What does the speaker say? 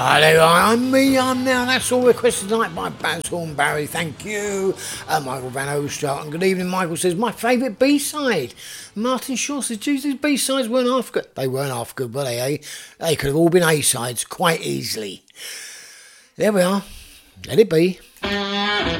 Hello, I'm me, I'm now. That's all requested tonight by Baz Hornberry. Thank you. Michael Van Oostraat. And good evening, Michael says, my favourite B-side. Martin Shaw says, geez, these B-sides weren't half good. They weren't half good, were they, eh? They could have all been A-sides quite easily. There we are. Let it be.